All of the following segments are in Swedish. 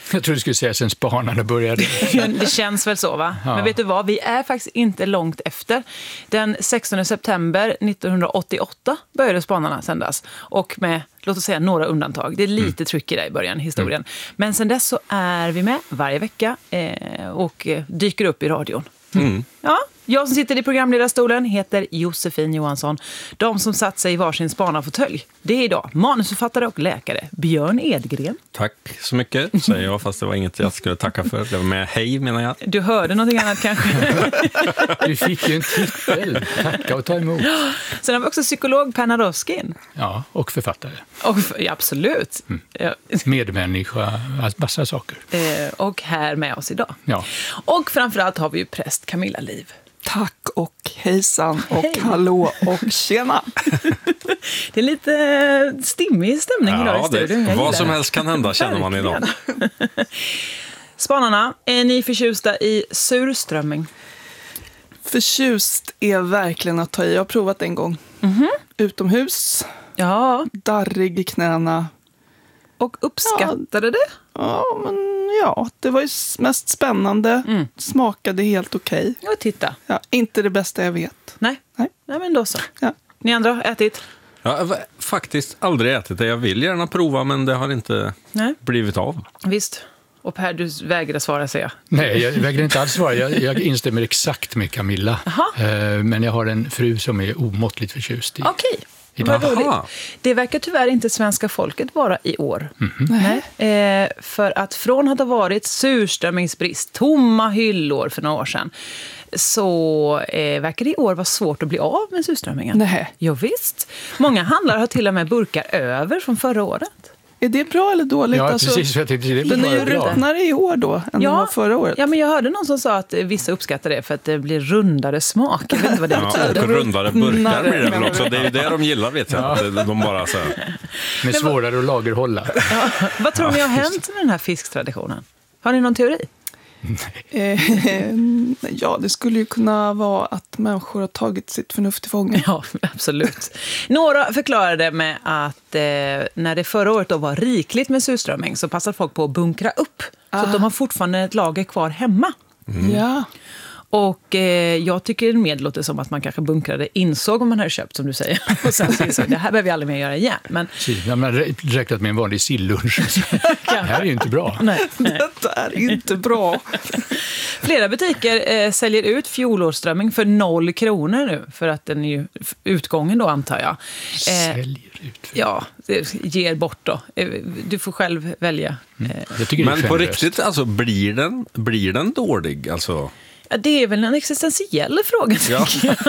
Jag tror du skulle säga sen spanarna började. Det känns väl så, va? Ja. Men vet du vad? Vi är faktiskt inte långt efter. Den 16 september 1988 började spanarna sändas. Och med, låt oss säga, några undantag. Det är lite tricky där i början, historien. Men sen dess så är vi med varje vecka och dyker upp i radion. Ja, jag som sitter i programledarstolen heter Josefin Johansson. De som satt sig i varsin spanarfåtölj, det är idag manusförfattare och läkare Björn Edgren. Tack så mycket, säger jag, fast det var inget jag skulle tacka för. Det var med hej, menar jag. Du hörde någonting annat kanske? Du fick ju en titel. Tacka och ta emot. Sen har vi också psykolog Per Naroskin. Ja, och författare. Ja, absolut. Ja. Medmänniska, massa saker. Och här med oss idag. Ja. Och framförallt har vi ju präst Camilla Liv. Tack och hejsan och hallå och tjena. Det är lite stimmig stämning idag i studion. Vad som helst kan hända, känner man idag. Spanarna, är ni förtjusta i surströmming? Förtjust är verkligen att ta i. Jag har provat en gång. Utomhus, Ja, darrig i knäna. och uppskattade det? Ja, men det var ju mest spännande. Smakade helt okej. Ja, titta. Ja, inte det bästa jag vet. Nej, men då så. Ja. Ni andra har ätit? Jag har faktiskt aldrig ätit det. Jag vill gärna prova, men det har inte blivit av. Visst. Och Per, du vägrar svara, säger jag. Nej, jag vägrar inte alls svara. Jag instämmer exakt med Camilla. Men jag har en fru som är omåttligt förtjust i. Okej. Vad roligt. Det verkar tyvärr inte svenska folket vara i år. Nej. För att från att ha varit surströmmingsbrist, tomma hyllor för några år sedan, så verkar det i år vara svårt att bli av med surströmmingen. Nej. Jo, visst. Många handlare har till och med burkar över från förra året. Är det bra eller dåligt? Ja, alltså, precis. Jag tänkte, det den är ju bra. ruttnare i år då än den var förra året. Ja, men jag hörde någon som sa att vissa uppskattar det för att det blir rundare smak. Jag vet inte vad det betyder. Och rundare burkar blir det väl också. Det är ju det de gillar, vet jag. De bara så här. Med svårare att lagerhålla. Vad tror ni har hänt med den här fisktraditionen? Har ni någon teori? Ja, det skulle ju kunna vara att människor har tagit sitt förnuft i fången. Ja, absolut. Några förklarade med att när det förra året då var rikligt med surströmming så passade folk på att bunkra upp. Så att de har fortfarande ett lager kvar hemma. Ja. Och jag tycker det mer låter som att man kanske bunkrade, insåg om man hade köpt, som du säger. Och sen så insåg det här behöver vi aldrig mer göra igen. Men Man har räknat med en vanlig sillunch. Det här är ju inte bra. nej. Detta är inte bra. Flera butiker säljer ut fjolårsströmming för 0 kronor nu. För att den är ju utgången då, antar jag. Säljer ut. Ja, ger bort då. Du får själv välja. Jag tycker det är Men på generöst. riktigt, alltså, blir den dålig? Alltså, Ja, det är väl en existentiell fråga. ja.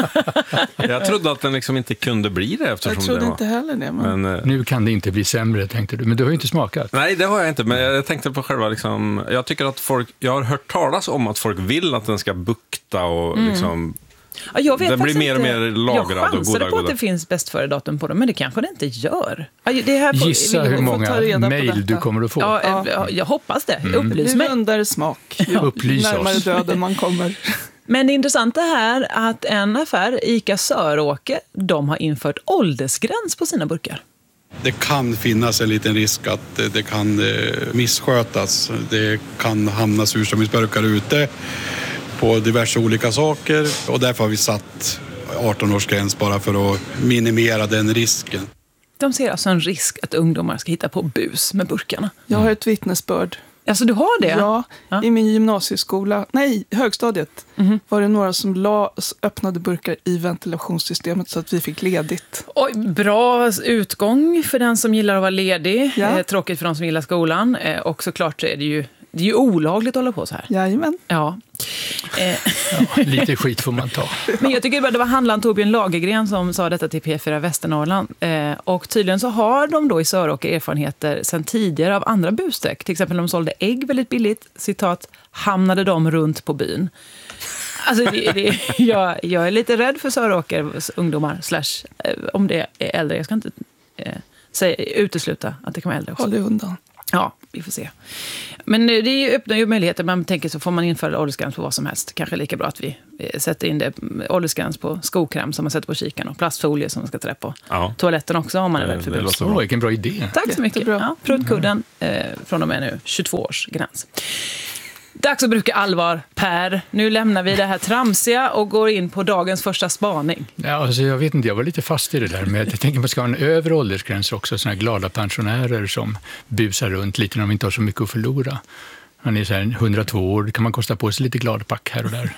Jag trodde att den liksom inte kunde bli det, eftersom Jag trodde det var. inte heller det. Men... Nu kan det inte bli sämre, tänkte du. Men du har ju inte smakat. Nej, det har jag inte, men jag tänkte på själva liksom, jag tycker att jag har hört talas om att folk vill att den ska bukta och liksom, Ja, jag vet den blir faktiskt mer och inte. mer lagrad Jag och chansade på goda. att det finns bäst före datum på dem, men det kanske det inte gör. Ja, det här Gissa hur får många ta reda på mejl detta. du kommer att få. Ja, jag hoppas det. Upplys Det mig. är rundare smak. Upplys Närmare oss. döden man kommer. Men det intressanta är att en affär, ICA Söråker, de har infört åldersgräns på sina burkar. Det kan finnas en liten risk att det kan misskötas. Det kan hamna surströmmingsburkar ute på diverse olika saker. Och därför har vi satt 18-årsgräns bara för att minimera den risken. De ser alltså en risk att ungdomar ska hitta på bus med burkarna. Jag har ett vittnesbörd. Alltså, du har det? Ja, i min gymnasieskola, högstadiet, var det några som öppnade burkar i ventilationssystemet så att vi fick ledigt. Oj, bra utgång för den som gillar att vara ledig. Ja. Tråkigt för de som gillar skolan. Och såklart så är det ju olagligt att hålla på så här. Jajamän. Ja. Lite skit får man ta. Men jag tycker det var handlaren Torbjörn Lagergren som sa detta till P4 Västernorrland. Och tydligen så har de då i Söråker erfarenheter sedan tidigare av andra bussträck. Till exempel de sålde ägg väldigt billigt. Citat, hamnade de runt på byn. Alltså jag är lite rädd för Söråker ungdomar. Om det är äldre. Jag ska inte utesluta att det kan vara äldre också. Håll dig undan. Ja, vi får se. Men det öppnar ju möjligheter. Man tänker så får man införa åldersgräns på vad som helst. Kanske lika bra att vi sätter in det åldersgräns på skokräm som man sätter på kikan och plastfolie som man ska trä på toaletten också om man är rädd för bus. Vilken bra idé. Tack så mycket. Ja, prutkudden från och med nu 22 års gräns. Dags att bruka allvar, Per. Nu lämnar vi det här tramsiga och går in på dagens första spaning. Ja, alltså jag vet inte, jag var lite fast i det där. Men jag tänker att man ska ha en övre åldersgräns också. Såna här glada pensionärer som busar runt lite när de inte har så mycket att förlora. Han är så här 102 år, kan man kosta på sig lite gladpack här och där.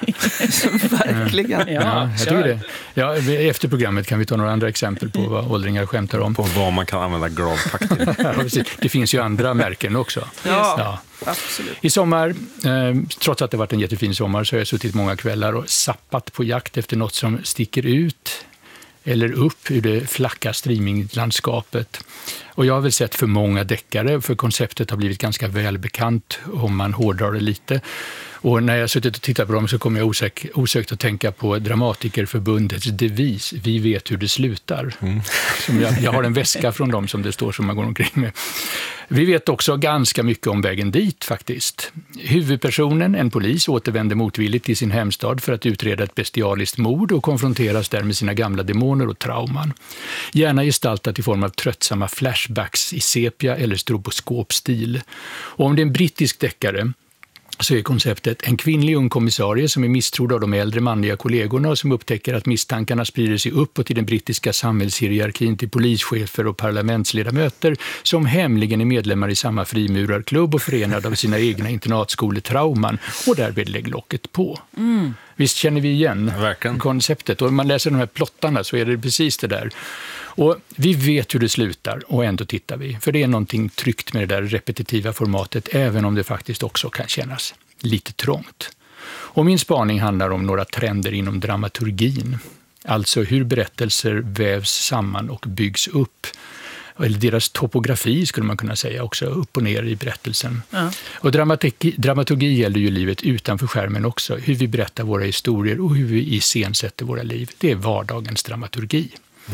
Verkligen. Ja, jag tycker det. Ja, efter programmet kan vi ta några andra exempel på vad åldringar skämtar om. På vad man kan använda gladpack till. Ja, det finns ju andra märken också. Ja. Absolut. I sommar, trots att det varit en jättefin sommar, så har jag suttit många kvällar och sappat på jakt efter något som sticker ut eller upp ur det flacka streaminglandskapet. Och jag har väl sett för många deckare, för konceptet har blivit ganska välbekant om man hårdrar det lite. Och när jag suttit och tittat på dem så kommer jag osökt att tänka på Dramatikerförbundets devis, vi vet hur det slutar. Som jag har en väska från dem som det står som man går omkring med. Vi vet också ganska mycket om vägen dit faktiskt. Huvudpersonen, en polis, återvänder motvilligt till sin hemstad för att utreda ett bestialiskt mord och konfronteras där med sina gamla demoner och trauman. Gärna gestaltat i form av tröttsamma flashbacks i sepia eller stroboskopstil. Och om det är en brittisk deckare så är konceptet en kvinnlig ung kommissarie som är misstrodd av de äldre manliga kollegorna och som upptäcker att misstankarna sprider sig uppåt i den brittiska samhällshierarkin till polischefer och parlamentsledamöter som hemligen är medlemmar i samma frimurarklubb och förenade av sina egna internatskoletrauman och därmed lägger locket på. Visst känner vi igen konceptet, och om man läser de här plottarna så är det precis det där. Och vi vet hur det slutar och ändå tittar vi. För det är någonting tryggt med det där repetitiva formatet, även om det faktiskt också kan kännas lite trångt. Och min spaning handlar om några trender inom dramaturgin. Alltså hur berättelser vävs samman och byggs upp. Eller deras topografi skulle man kunna säga också, upp och ner i berättelsen. Ja. Och dramaturgi gäller ju livet utanför skärmen också. Hur vi berättar våra historier och hur vi iscensätter våra liv. Det är vardagens dramaturgi.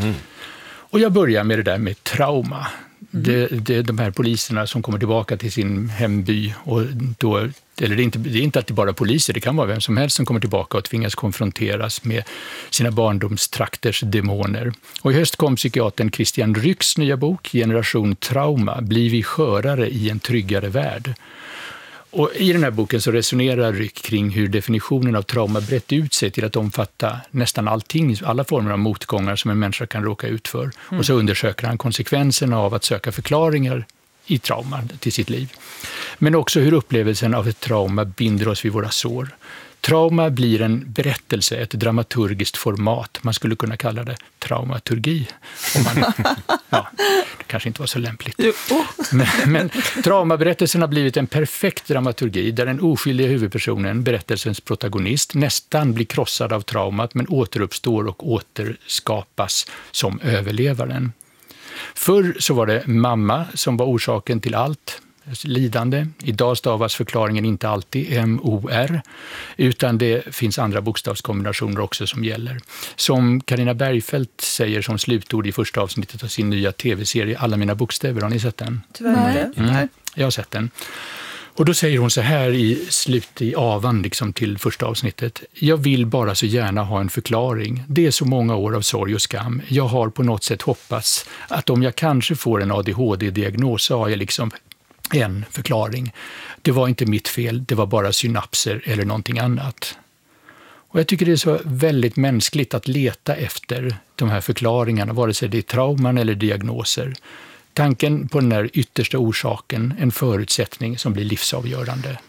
Och jag börjar med det där med trauma. Det är de här poliserna som kommer tillbaka till sin hemby. Och då, eller det är inte alltid bara poliser, det kan vara vem som helst som kommer tillbaka och tvingas konfronteras med sina barndomstrakters demoner. Och i höst kom psykiatern Christian Rycks nya bok, Generation Trauma, blir vi skörare i en tryggare värld. Och i den här boken så resonerar Ryck kring hur definitionen av trauma brett ut sig till att omfatta nästan allting, alla former av motgångar som en människa kan råka ut för. Och så undersöker han konsekvenserna av att söka förklaringar i trauma till sitt liv. Men också hur upplevelsen av ett trauma binder oss vid våra sår. Trauma blir en berättelse, ett dramaturgiskt format. Man skulle kunna kalla det traumaturgi. Ja, det kanske inte var så lämpligt. Men traumaberättelsen har blivit en perfekt dramaturgi där den oskyldiga huvudpersonen, berättelsens protagonist, nästan blir krossad av traumat men återuppstår och återskapas som överlevaren. Förr så var det mamma som var orsaken till allt lidande. Idag stavas förklaringen inte alltid MOR, utan det finns andra bokstavskombinationer också som gäller. Som Carina Bergfeldt säger som slutord i första avsnittet av sin nya tv-serie Alla mina bokstäver. Har ni sett den? Tyvärr. Nej. Jag har sett den. Och då säger hon så här i avan liksom till första avsnittet. Jag vill bara så gärna ha en förklaring. Det är så många år av sorg och skam. Jag har på något sätt hoppats att om jag kanske får en ADHD-diagnos så har jag liksom en förklaring. Det var inte mitt fel, det var bara synapser eller någonting annat. Och jag tycker det är så väldigt mänskligt att leta efter de här förklaringarna, vare sig det är trauman eller diagnoser. Tanken på den här yttersta orsaken, en förutsättning som blir livsavgörande.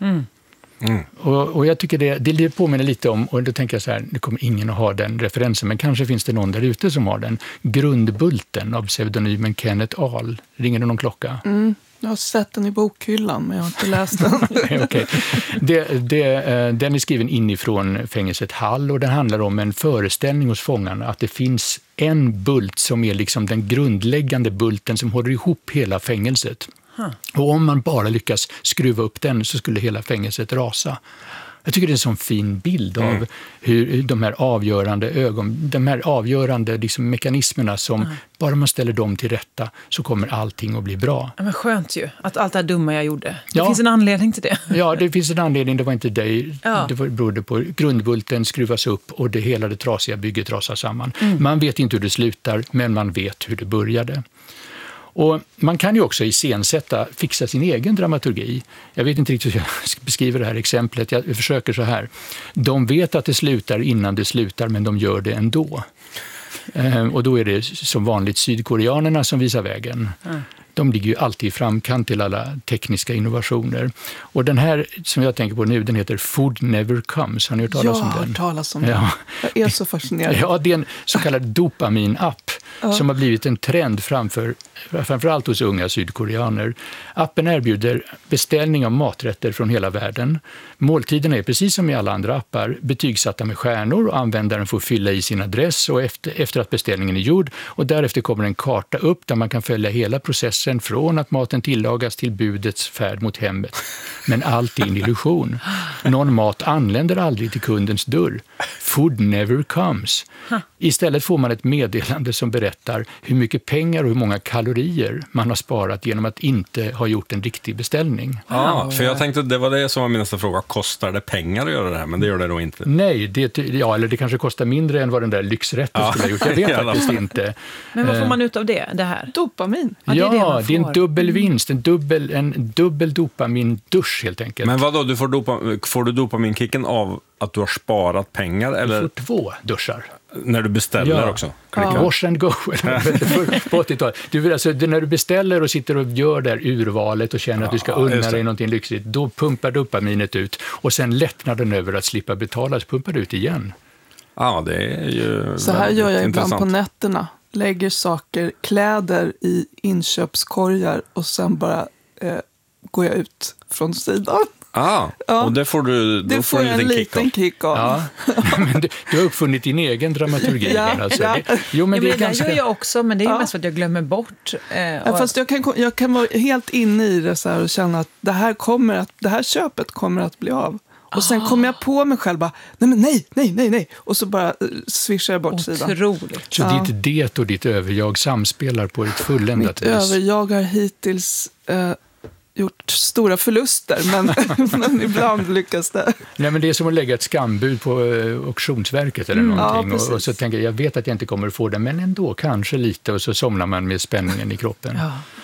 Och jag tycker det påminner lite om, och då tänker jag så här, nu kommer ingen att ha den referensen, men kanske finns det någon där ute som har den. Grundbulten av pseudonymen Kenneth Ahl. Ringer det någon klocka? Jag har sett den i bokhyllan, men jag har inte läst den. Okay. Den är skriven inifrån fängelset Hall och den handlar om en föreställning hos fångarna att det finns en bult som är liksom den grundläggande bulten som håller ihop hela fängelset. Och om man bara lyckas skruva upp den så skulle hela fängelset rasa. Jag tycker det är en sån fin bild av hur de här avgörande liksom mekanismerna som bara man ställer dem till rätta så kommer allting att bli bra. Ja, men skönt ju, att allt det här dumma jag gjorde. Det finns en anledning till det. Ja, det finns en anledning. Det var inte dig. Ja. Det berodde på grundbulten skruvas upp och hela det trasiga bygget rasar samman. Man vet inte hur det slutar, men man vet hur det började. Och man kan ju också fixa sin egen dramaturgi. Jag vet inte riktigt hur jag ska beskriva det här exemplet. Jag försöker så här. De vet att det slutar innan det slutar, men de gör det ändå. Och då är det som vanligt sydkoreanerna som visar vägen. De ligger ju alltid i framkant till alla tekniska innovationer. Och den här som jag tänker på nu, den heter Food Never Comes. Har ni hört talas om den? Jag har hört talas om den. Ja. Jag är så fascinerad. Ja, det är en så kallad dopaminapp som har blivit en trend framförallt hos unga sydkoreaner. Appen erbjuder beställning av maträtter från hela världen. Måltiderna är precis som i alla andra appar betygsatta med stjärnor och användaren får fylla i sin adress och efter att beställningen är gjord och därefter kommer en karta upp där man kan följa hela processen från att maten tillagas till budets färd mot hemmet. Men allt är en illusion. Någon mat anländer aldrig till kundens dörr. Food never comes. Istället får man ett meddelande som berättar hur mycket pengar och hur många kalorier man har sparat genom att inte ha gjort en riktig beställning. Ja, för jag tänkte det var det som var min nästa fråga. Kostar det pengar att göra det här? Men det gör det då inte. Nej, eller det kanske kostar mindre än vad den där lyxrätten skulle ha gjort. Jag vet faktiskt inte. Men vad får man ut av det här? Dopamin. Det är en dubbel vinst, en dubbel dopamin-dusch helt enkelt. Men vadå, får du dopaminkicken av att du har sparat pengar? Eller? Du får 2 duschar. När du beställer också? Wash and go. På 80-talet. När du beställer och sitter och gör det här urvalet och känner att du ska unna dig någonting lyxigt, då pumpar dopaminet ut. Och sen lättnaden över att slippa betala så pumpar det ut igen. Ja, det är ju så här gör jag intressant. ibland på nätterna. Lägger kläder i inköpskorgar och sen bara går jag ut från sidan. Och det får du det får jag en liten kick av. Ja. Men du har uppfunnit din egen dramaturgi. Alltså. Det gör jag också, men det är mest för att jag glömmer bort. Fast jag kan vara helt inne i det så här och känna att det här köpet kommer att bli av. Och sen kommer jag på mig själv bara, nej. Och så bara swishar jag bort sidan. Otroligt. Så ditt det och ditt överjag samspelar på ett fulländat vis. Mitt överjag har hittills gjort stora förluster, men ibland lyckas det. Nej, men det är som att lägga ett skambud på auktionsverket eller någonting. Och så tänker jag vet att jag inte kommer att få det, men ändå kanske lite. Och så somnar man med spänningen i kroppen.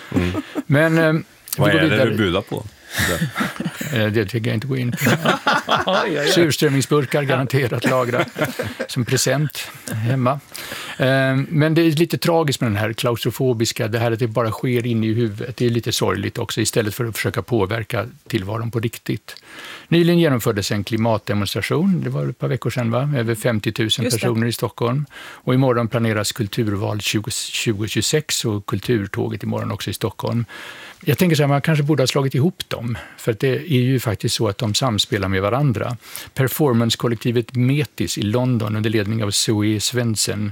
Men vad är det du budar på? Det tänker jag inte gå in på. Surströmmingsburkar garanterat lagra som present hemma. Men det är lite tragiskt med den här klaustrofobiska, det här att det bara sker inne i huvudet. Det är lite sorgligt också, istället för att försöka påverka tillvaron på riktigt. Nyligen genomfördes en klimatdemonstration, det var ett par veckor sedan va? Över 50 000 personer i Stockholm. Och imorgon planeras kulturval 2026 och kulturtåget imorgon också i Stockholm. Jag tänker så här, man kanske borde ha slagit ihop dem, för att det är ju faktiskt så att de samspelar med varandra. Performancekollektivet Metis i London under ledning av Zoe Svensson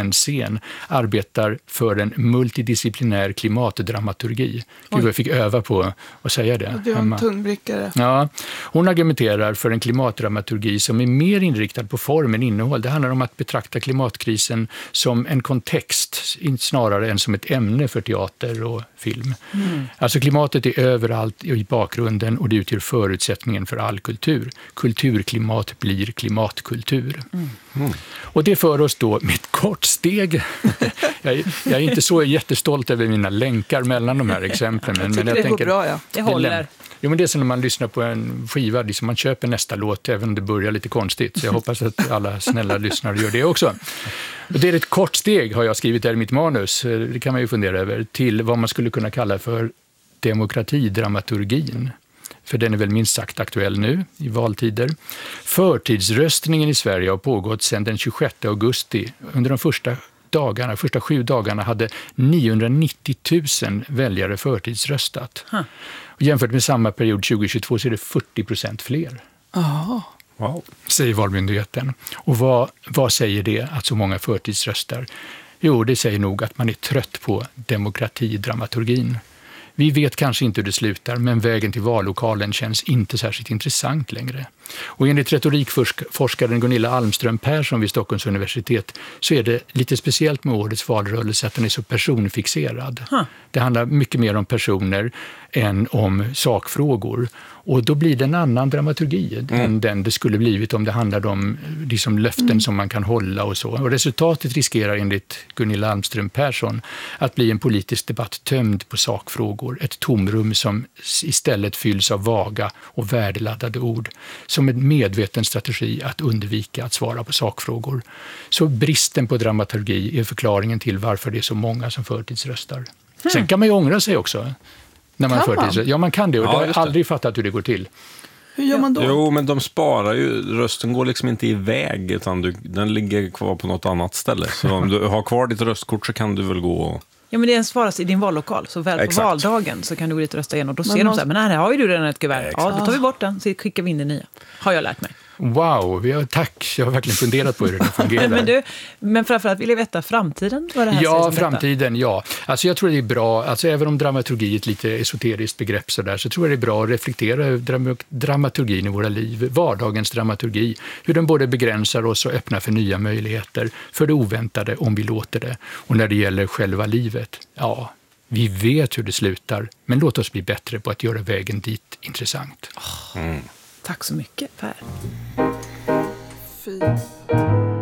arbetar för en multidisciplinär klimatdramaturgi. Gud, jag fick öva på att säga det. Du har en tungbrickare. Ja, hon argumenterar för en klimatdramaturgi som är mer inriktad på form än innehåll. Det handlar om att betrakta klimatkrisen som en kontext snarare än som ett ämne för teater och film. Alltså klimatet är överallt i bakgrunden och det utgör förutsättningen för all kultur. Kulturklimat blir klimatkultur. Och det för oss då med ett kort steg. Jag är inte så jättestolt över mina länkar mellan de här exemplen. Men jag tänker, det går bra, ja. Det håller. Jo, men det är som när man lyssnar på en skiva, liksom man köper nästa låt även om det börjar lite konstigt. Så jag hoppas att alla snälla lyssnare gör det också. Och det är ett kort steg, har jag skrivit här i mitt manus, det kan man ju fundera över, till vad man skulle kunna kalla för demokratidramaturgin. För den är väl minst sagt aktuell nu i valtider. Förtidsröstningen i Sverige har pågått sedan den 26 augusti. Under de första 7 dagarna hade 990 000 väljare förtidsröstat. Och jämfört med samma period 2022 så är det 40% fler. Wow. Säger Valmyndigheten. Och vad säger det att så många förtidsröstar? Jo, det säger nog att man är trött på demokratidramaturgin. Vi vet kanske inte hur det slutar, men vägen till vallokalen känns inte särskilt intressant längre. Och enligt retorikforskaren Gunilla Almström Persson vid Stockholms universitet så är det lite speciellt med årets valrörelse att den är så personfixerad. Det handlar mycket mer om personer än om sakfrågor. Och då blir det en annan dramaturgi än den det skulle blivit om det handlade om liksom löften som man kan hålla och så. Och resultatet riskerar enligt Gunilla Almström Persson att bli en politisk debatt tömd på sakfrågor. Ett tomrum som istället fylls av vaga och värdeladdade ord. Som en medveten strategi att undvika att svara på sakfrågor. Så bristen på dramaturgi är förklaringen till varför det är så många som förtidsröstar. Sen kan man ju ångra sig också. När man förtidsröstar. Ja, man kan det och jag har aldrig fattat hur det går till. Hur gör man då? Jo, men de sparar ju, rösten går liksom inte iväg utan den ligger kvar på något annat ställe. Så om du har kvar ditt röstkort så kan du väl gå och... Ja, men det är en sparas i din vallokal. Så väl på valdagen så kan du gå dit och rösta igen. Och då ser de så här, men här har ju du redan ett kuvert. Ja, då tar vi bort den, så skickar vi in det nya. Har jag lärt mig. Wow, tack. Jag har verkligen funderat på hur det fungerar. men framförallt vill jag veta framtiden. Vad det här ja, framtiden, ja. Alltså jag tror det är bra, alltså även om dramaturgi är ett lite esoteriskt begrepp så tror jag det är bra att reflektera över dramaturgin i våra liv. Vardagens dramaturgi. Hur den både begränsar oss och öppnar för nya möjligheter. För det oväntade om vi låter det. Och när det gäller själva livet, ja, vi vet hur det slutar. Men låt oss bli bättre på att göra vägen dit intressant. Tack så mycket, Per. Fy.